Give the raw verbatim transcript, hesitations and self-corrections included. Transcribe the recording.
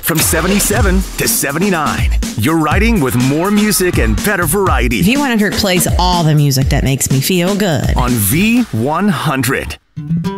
from seventy-seven to seventy-nine. You're riding with more music and better variety. V one hundred plays all the music that makes me feel good. On V one hundred.